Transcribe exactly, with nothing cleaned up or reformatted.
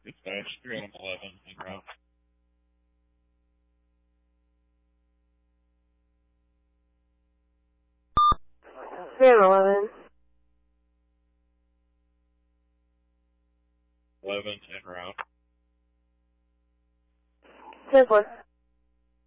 Dispatch, three on eleven, en route. three on eleven. eleven, en route. ten four.